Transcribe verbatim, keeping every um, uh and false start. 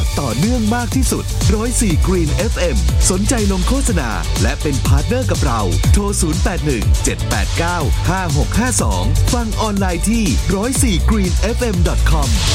ะต่อเนื่องมากที่สุดหนึ่งศูนย์สี่ Green เอฟ เอ็ม สนใจลงโฆษณาและเป็นพาร์ทเนอร์กับเราโทรศูนย์ แปด หนึ่ง เจ็ด แปด เก้า ห้า หก ห้า สองฟังออนไลน์ที่หนึ่งศูนย์สี่ กรีน เอฟ เอ็ม ดอท คอม